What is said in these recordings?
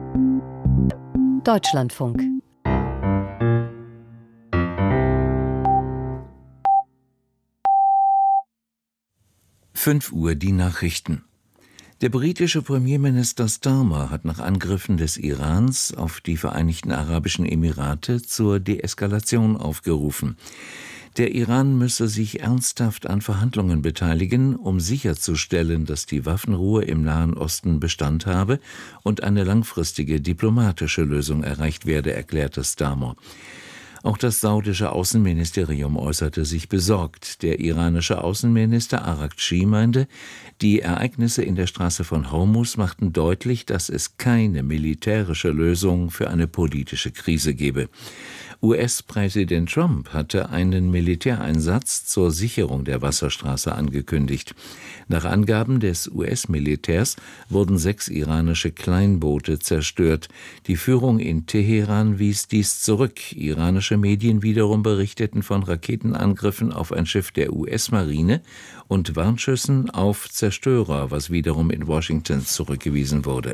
Deutschlandfunk. Uhr die Nachrichten. Der britische Premierminister Starmer hat nach Angriffen des Irans auf die Vereinigten Arabischen Emirate zur Deeskalation aufgerufen. Der Iran müsse sich ernsthaft an Verhandlungen beteiligen, um sicherzustellen, dass die Waffenruhe im Nahen Osten Bestand habe und eine langfristige diplomatische Lösung erreicht werde, erklärte Starmer. Auch das saudische Außenministerium äußerte sich besorgt. Der iranische Außenminister Araghchi meinte, die Ereignisse in der Straße von Hormuz machten deutlich, dass es keine militärische Lösung für eine politische Krise gebe. US-Präsident Trump hatte einen Militäreinsatz zur Sicherung der Wasserstraße angekündigt. Nach Angaben des US-Militärs wurden 6 iranische Kleinboote zerstört. Die Führung in Teheran wies dies zurück. Iranische Medien wiederum berichteten von Raketenangriffen auf ein Schiff der US-Marine und Warnschüssen auf Zerstörer, was wiederum in Washington zurückgewiesen wurde.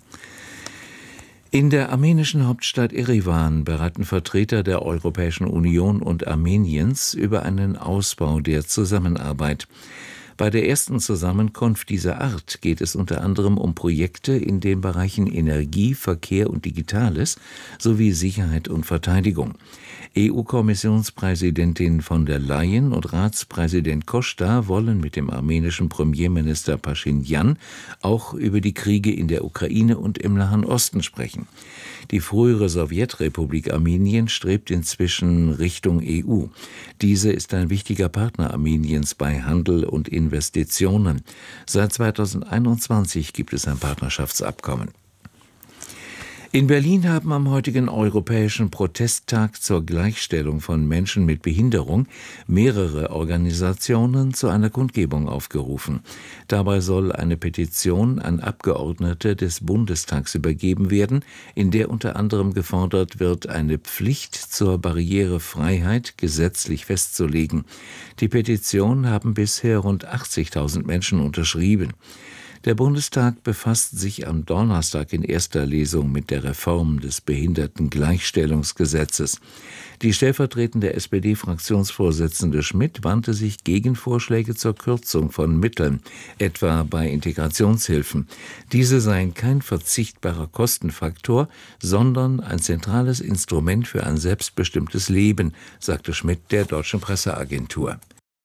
In der armenischen Hauptstadt Erivan beraten Vertreter der Europäischen Union und Armeniens über einen Ausbau der Zusammenarbeit. Bei der ersten Zusammenkunft dieser Art geht es unter anderem um Projekte in den Bereichen Energie, Verkehr und Digitales sowie Sicherheit und Verteidigung. EU-Kommissionspräsidentin von der Leyen und Ratspräsident Costa wollen mit dem armenischen Premierminister Pashinyan auch über die Kriege in der Ukraine und im Nahen Osten sprechen. Die frühere Sowjetrepublik Armenien strebt inzwischen Richtung EU. Diese ist ein wichtiger Partner Armeniens bei Handel und Investitionen. Seit 2021 gibt es ein Partnerschaftsabkommen. In Berlin haben am heutigen Europäischen Protesttag zur Gleichstellung von Menschen mit Behinderung mehrere Organisationen zu einer Kundgebung aufgerufen. Dabei soll eine Petition an Abgeordnete des Bundestags übergeben werden, in der unter anderem gefordert wird, eine Pflicht zur Barrierefreiheit gesetzlich festzulegen. Die Petition haben bisher rund 80.000 Menschen unterschrieben. Der Bundestag befasst sich am Donnerstag in erster Lesung mit der Reform des Behindertengleichstellungsgesetzes. Die stellvertretende SPD-Fraktionsvorsitzende Schmidt wandte sich gegen Vorschläge zur Kürzung von Mitteln, etwa bei Integrationshilfen. Diese seien kein verzichtbarer Kostenfaktor, sondern ein zentrales Instrument für ein selbstbestimmtes Leben, sagte Schmidt der Deutschen Presseagentur.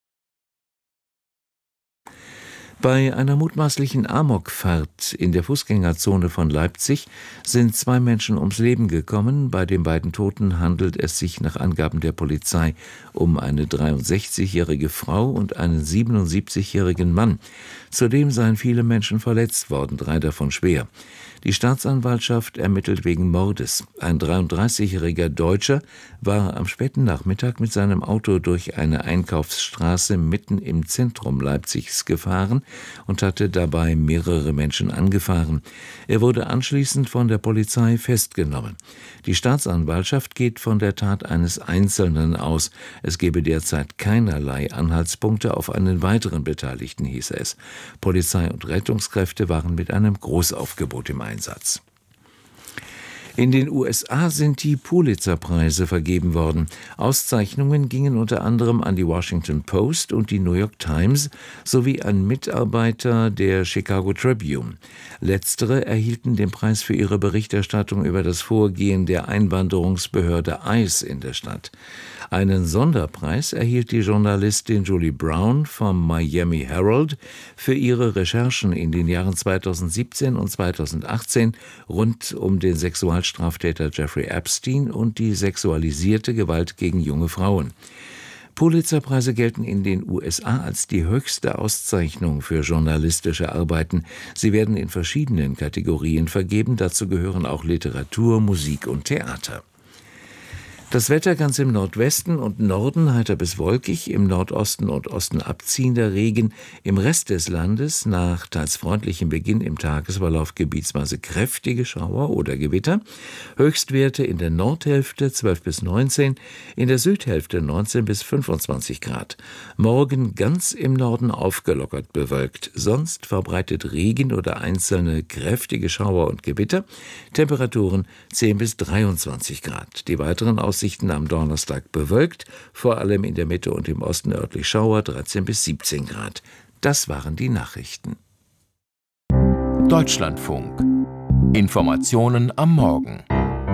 Bei einer mutmaßlichen Amokfahrt in der Fußgängerzone von Leipzig sind 2 Menschen ums Leben gekommen. Bei den beiden Toten handelt es sich nach Angaben der Polizei um eine 63-jährige Frau und einen 77-jährigen Mann. Zudem seien viele Menschen verletzt worden, 3 davon schwer. Die Staatsanwaltschaft ermittelt wegen Mordes. Ein 33-jähriger Deutscher war am späten Nachmittag mit seinem Auto durch eine Einkaufsstraße mitten im Zentrum Leipzigs gefahren und hatte dabei mehrere Menschen angefahren. Er wurde anschließend von der Polizei festgenommen. Die Staatsanwaltschaft geht von der Tat eines Einzelnen aus. Es gebe derzeit keinerlei Anhaltspunkte auf einen weiteren Beteiligten, hieß es. Polizei und Rettungskräfte waren mit einem Großaufgebot im Einsatz. In den USA sind die Pulitzer-Preise vergeben worden. Auszeichnungen gingen unter anderem an die Washington Post und die New York Times sowie an Mitarbeiter der Chicago Tribune. Letztere erhielten den Preis für ihre Berichterstattung über das Vorgehen der Einwanderungsbehörde ICE in der Stadt. Einen Sonderpreis erhielt die Journalistin Julie Brown vom Miami Herald für ihre Recherchen in den Jahren 2017 und 2018 rund um den Sexualstraftäter Jeffrey Epstein und die sexualisierte Gewalt gegen junge Frauen. Pulitzerpreise gelten in den USA als die höchste Auszeichnung für journalistische Arbeiten. Sie werden in verschiedenen Kategorien vergeben, dazu gehören auch Literatur, Musik und Theater. Das Wetter ganz im Nordwesten und Norden heiter bis wolkig, im Nordosten und Osten abziehender Regen, im Rest des Landes nach teils freundlichem Beginn im Tagesverlauf gebietsweise kräftige Schauer oder Gewitter, Höchstwerte in der Nordhälfte 12 bis 19, in der Südhälfte 19 bis 25 Grad. Morgen ganz im Norden aufgelockert bewölkt, sonst verbreitet Regen oder einzelne kräftige Schauer und Gewitter, Temperaturen 10 bis 23 Grad. Die weiteren Aussichten am Donnerstag bewölkt, vor allem in der Mitte und im Osten örtlich Schauer, 13 bis 17 Grad. Das waren die Nachrichten. Deutschlandfunk. Informationen am Morgen.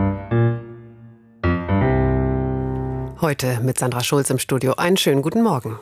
Heute mit Sandra Schulz im Studio. Einen schönen guten Morgen.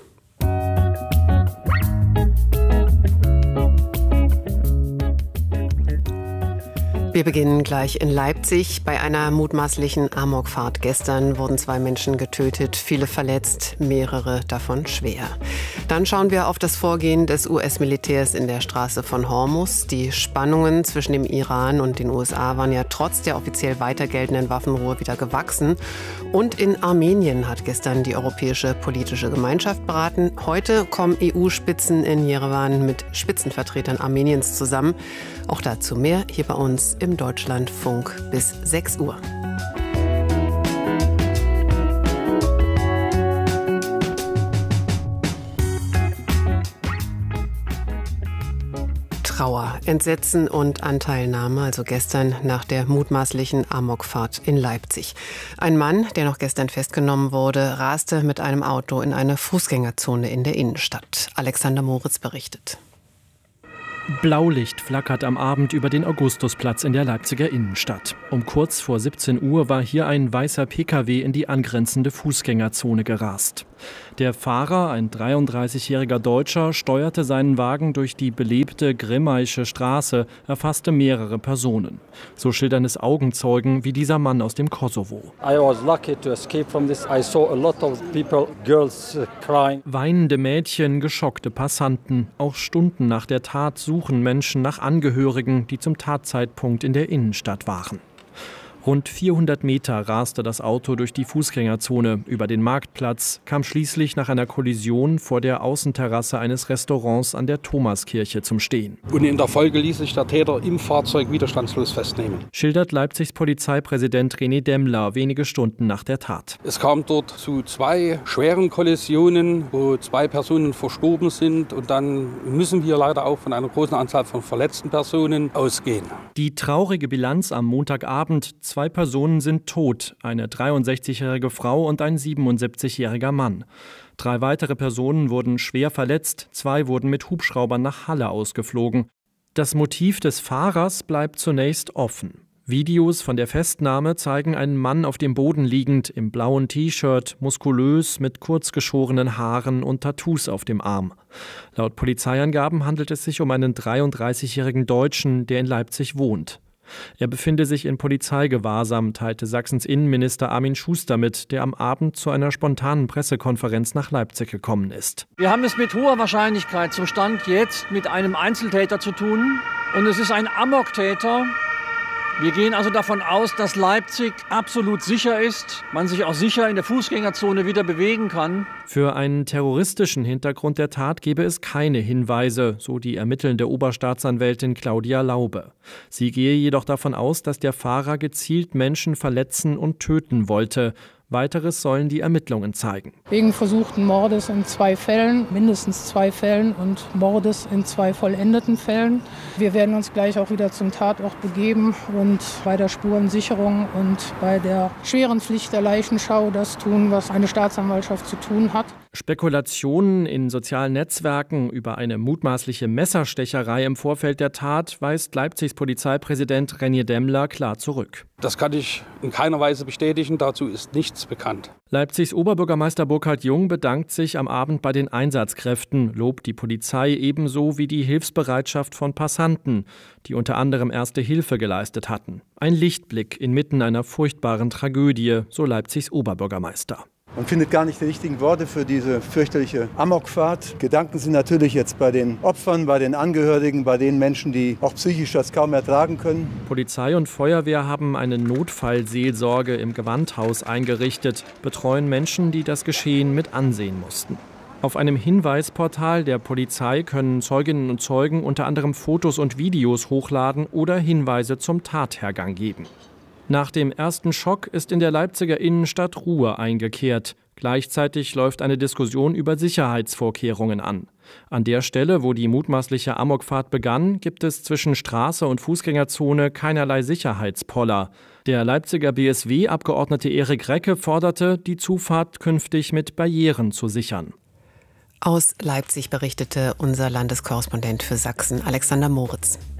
Wir beginnen gleich in Leipzig. Bei einer mutmaßlichen Amokfahrt gestern wurden 2 Menschen getötet, viele verletzt, mehrere davon schwer. Dann schauen wir auf das Vorgehen des US-Militärs in der Straße von Hormuz. Die Spannungen zwischen dem Iran und den USA waren ja trotz der offiziell weiter geltenden Waffenruhe wieder gewachsen. Und in Armenien hat gestern die Europäische Politische Gemeinschaft beraten. Heute kommen EU-Spitzen in Jerewan mit Spitzenvertretern Armeniens zusammen. Auch dazu mehr hier bei uns im Deutschlandfunk bis 6 Uhr. Trauer, Entsetzen und Anteilnahme, also gestern nach der mutmaßlichen Amokfahrt in Leipzig. Ein Mann, der noch gestern festgenommen wurde, raste mit einem Auto in eine Fußgängerzone in der Innenstadt. Alexander Moritz berichtet. Blaulicht flackert am Abend über den Augustusplatz in der Leipziger Innenstadt. Um kurz vor 17 Uhr war hier ein weißer Pkw in die angrenzende Fußgängerzone gerast. Der Fahrer, ein 33-jähriger Deutscher, steuerte seinen Wagen durch die belebte Grimmaische Straße, erfasste mehrere Personen. So schildern es Augenzeugen wie dieser Mann aus dem Kosovo. Weinende Mädchen, geschockte Passanten. Auch Stunden nach der Tat suchen Menschen nach Angehörigen, die zum Tatzeitpunkt in der Innenstadt waren. Rund 400 Meter raste das Auto durch die Fußgängerzone über den Marktplatz, kam schließlich nach einer Kollision vor der Außenterrasse eines Restaurants an der Thomaskirche zum Stehen. Und in der Folge ließ sich der Täter im Fahrzeug widerstandslos festnehmen. Schildert Leipzigs Polizeipräsident René Demmler wenige Stunden nach der Tat. Es kam dort zu 2 schweren Kollisionen, wo 2 Personen verstorben sind. Und dann müssen wir leider auch von einer großen Anzahl von verletzten Personen ausgehen. Die traurige Bilanz am Montagabend: 2 Personen sind tot, eine 63-jährige Frau und ein 77-jähriger Mann. 3 weitere Personen wurden schwer verletzt, 2 wurden mit Hubschraubern nach Halle ausgeflogen. Das Motiv des Fahrers bleibt zunächst offen. Videos von der Festnahme zeigen einen Mann auf dem Boden liegend, im blauen T-Shirt, muskulös, mit kurz geschorenen Haaren und Tattoos auf dem Arm. Laut Polizeiangaben handelt es sich um einen 33-jährigen Deutschen, der in Leipzig wohnt. Er befinde sich in Polizeigewahrsam, teilte Sachsens Innenminister Armin Schuster mit, der am Abend zu einer spontanen Pressekonferenz nach Leipzig gekommen ist. Wir haben es mit hoher Wahrscheinlichkeit zum Stand jetzt mit einem Einzeltäter zu tun. Und es ist ein Amoktäter. Wir gehen also davon aus, dass Leipzig absolut sicher ist, man sich auch sicher in der Fußgängerzone wieder bewegen kann. Für einen terroristischen Hintergrund der Tat gebe es keine Hinweise, so die ermittelnde Oberstaatsanwältin Claudia Laube. Sie gehe jedoch davon aus, dass der Fahrer gezielt Menschen verletzen und töten wollte. Weiteres sollen die Ermittlungen zeigen. Wegen versuchten Mordes in 2 Fällen, mindestens 2 Fällen und Mordes in 2 vollendeten Fällen. Wir werden uns gleich auch wieder zum Tatort begeben und bei der Spurensicherung und bei der schweren Pflicht der Leichenschau das tun, was eine Staatsanwaltschaft zu tun hat. Spekulationen in sozialen Netzwerken über eine mutmaßliche Messerstecherei im Vorfeld der Tat weist Leipzigs Polizeipräsident René Demmler klar zurück. Das kann ich in keiner Weise bestätigen, dazu ist nichts bekannt. Leipzigs Oberbürgermeister Burkhard Jung bedankt sich am Abend bei den Einsatzkräften, lobt die Polizei ebenso wie die Hilfsbereitschaft von Passanten, die unter anderem erste Hilfe geleistet hatten. Ein Lichtblick inmitten einer furchtbaren Tragödie, so Leipzigs Oberbürgermeister. Man findet gar nicht die richtigen Worte für diese fürchterliche Amokfahrt. Gedanken sind natürlich jetzt bei den Opfern, bei den Angehörigen, bei den Menschen, die auch psychisch das kaum ertragen können. Polizei und Feuerwehr haben eine Notfallseelsorge im Gewandhaus eingerichtet, betreuen Menschen, die das Geschehen mit ansehen mussten. Auf einem Hinweisportal der Polizei können Zeuginnen und Zeugen unter anderem Fotos und Videos hochladen oder Hinweise zum Tathergang geben. Nach dem ersten Schock ist in der Leipziger Innenstadt Ruhe eingekehrt. Gleichzeitig läuft eine Diskussion über Sicherheitsvorkehrungen an. An der Stelle, wo die mutmaßliche Amokfahrt begann, gibt es zwischen Straße und Fußgängerzone keinerlei Sicherheitspoller. Der Leipziger BSW-Abgeordnete Erik Recke forderte, die Zufahrt künftig mit Barrieren zu sichern. Aus Leipzig berichtete unser Landeskorrespondent für Sachsen, Alexander Moritz.